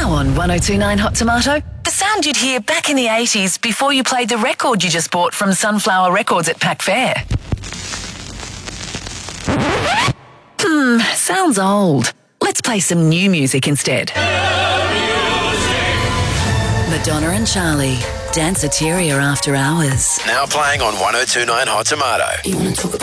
Now on 1029 Hot Tomato, the sound you'd hear back in the 80s before you played the record you just bought from Sunflower Records at Pack Fair. Sounds old. Let's play some new music instead. Madonna and Charlie, Danceteria After Hours. Now playing on 1029 Hot Tomato. You wanna talk about